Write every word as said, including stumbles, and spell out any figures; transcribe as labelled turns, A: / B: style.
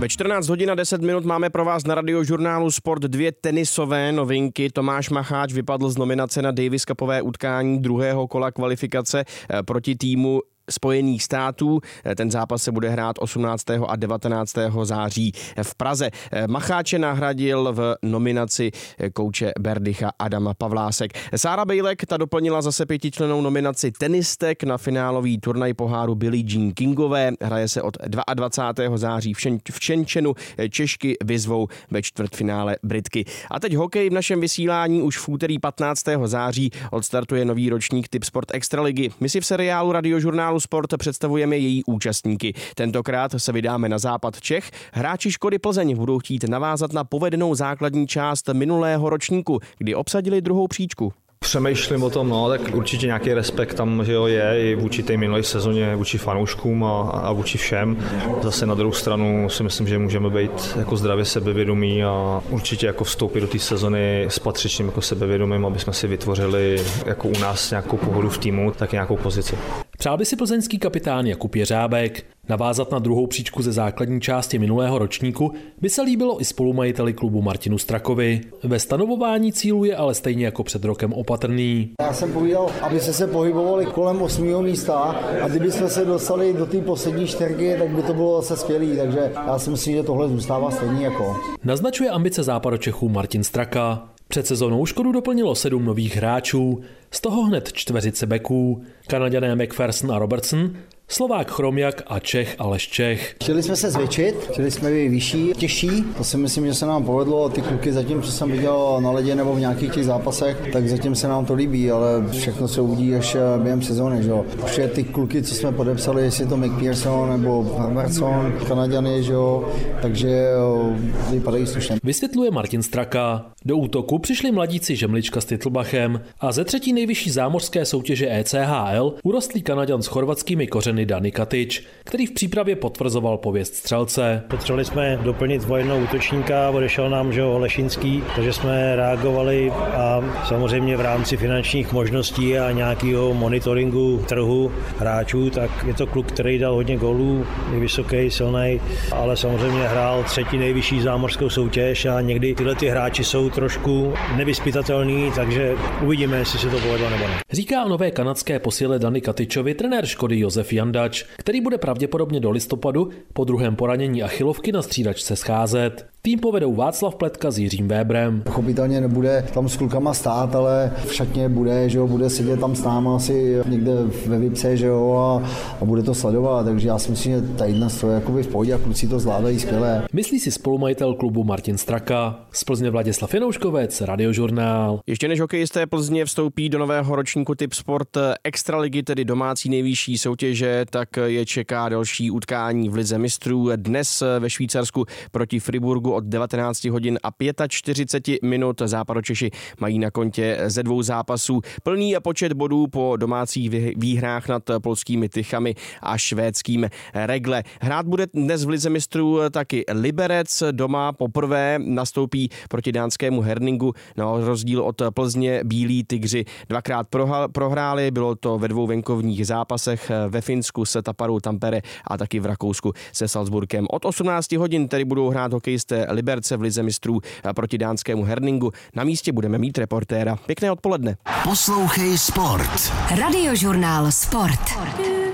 A: Ve čtrnáct hodin a deset minut máme pro vás na Radiožurnálu Sport dvě tenisové novinky. Tomáš Macháč vypadl z nominace na Davis Cupové utkání druhého kola kvalifikace proti týmu Spojených států. Ten zápas se bude hrát osmnáctého a devatenáctého září v Praze. Macháče nahradil v nominaci kouče Berdycha Adama Pavlásek. Sára Bejlek ta doplnila zase pětičlennou nominaci tenistek na finálový turnaj poháru Billie Jean Kingové. Hraje se od dvacátého druhého září v Šenčenu. Češky vyzvou ve čtvrtfinále Britky. A teď hokej. V našem vysílání už v úterý patnáctého září odstartuje nový ročník Tipsport Extraligy. My si v seriálu Radiožurnálu Sport představujeme její účastníky. Tentokrát se vydáme na západ Čech. Hráči Škody Plzeň budou chtít navázat na povedenou základní část minulého ročníku, kdy obsadili druhou příčku.
B: Přemýšlím o tom, no, tak určitě nějaký respekt tam, že jo, je i vůči té minulé sezóně, vůči fanouškům a, a vůči všem. Zase na druhou stranu si myslím, že můžeme být jako zdravě sebevědomí a určitě jako vstoupit do té sezony s patřičným jako sebevědomím, aby jsme si vytvořili jako u nás nějakou pohodu v týmu, tak nějakou pozici.
C: Přál by si plzeňský kapitán Jakub Jeřábek. Navázat na druhou příčku ze základní části minulého ročníku by se líbilo i spolumajiteli klubu Martinu Strakovi. Ve stanovování cílů je ale stejně jako před rokem opatrný.
D: Já jsem povídal, aby se se pohybovali kolem osmého místa a kdyby jsme se dostali do té poslední čtyřky, tak by to bylo zase skvělý, takže já si myslím, že tohle zůstává stejný jako.
C: Naznačuje ambice Západočechů Martin Straka. Před sezónou Škodu doplnilo sedm nových hráčů, z toho hned čtveřice beků, Kanaďané McPherson a Robertson, Slovák Chromiak a Čech Aleš Čech.
D: Chtěli jsme se zvětšit, chtěli jsme být vyšší, těžší, to si myslím, že se nám povedlo. Ty kluky zatím, co jsem viděl na ledě nebo v nějakých těch zápasech, tak zatím se nám to líbí, ale všechno se uvidí až během sezóny. Že? Protože ty kluky, co jsme podepsali, jestli to McPherson nebo Robertson, Kanaďany, že jo, takže vypadají slušně.
C: Vysvětluje Martin Straka. Do útoku přišli mladíci Žemlička s Titlbachem a ze třetí nejvyšší zámořské soutěže E C H L urostlý Kanaďan s chorvatskými kořeny Dani Katič, který v přípravě potvrzoval pověst střelce.
E: Potřebovali jsme doplnit o jednoho útočníka, odešel nám, že Olešinský, takže jsme reagovali a samozřejmě v rámci finančních možností a nějakého monitoringu trhu hráčů, tak je to kluk, který dal hodně gólů, je vysoký, silný, ale samozřejmě hrál třetí nejvyšší zámořskou soutěž a někdy tyhle ty hráči jsou trošku nevyzpytatelný, takže uvidíme, jestli se to povedlo nebo ne.
C: Říká o nové kanadské posile Dani Katičovi trenér Škody Josef Jandač, který bude pravděpodobně do listopadu po druhém poranění achilovky na střídačce scházet. Tým povedou Václav Pletka s Jiřím Vébrem.
D: Pochopitelně nebude tam s klukama stát, ale v šatně bude, že jo, bude sedět tam s náma asi někde ve Vipce, že jo, a, a bude to sledovat, takže já si myslím, že tady dnes to je jakoby v pohodě a kluci to zvládají skvěle.
C: Myslí si spolumajitel klubu Martin Straka. Z Plzně Vladislav Janouškovec, Radiožurnál.
A: Ještě než hokejisté Plzně vstoupí do nového ročníku Tipsport Extraligy, tedy domácí nejvyšší soutěže, tak je čeká další utkání v Lize mistrů. Dnes ve Švýcarsku proti Friburgu od devatenáct hodin a čtyřicet pět minut. Západočeši mají na kontě ze dvou zápasů plný počet bodů po domácích výhrách nad polskými Tychami a švédským Regle. Hrát bude dnes v Lize mistrů taky Liberec. Doma poprvé nastoupí proti dánskému Herningu. Na rozdíl od Plzně Bílí Tygři dvakrát prohráli. Bylo to ve dvou venkovních zápasech ve Finsku se Taparou Tampere a taky v Rakousku se Salzburgem. Od osmnáct hodin tedy budou hrát hokejisté Liberce v Lize mistrů proti dánskému Herningu. Na místě budeme mít reportéra. Pěkné odpoledne.
F: Poslouchej Sport.
G: Radiožurnál Sport.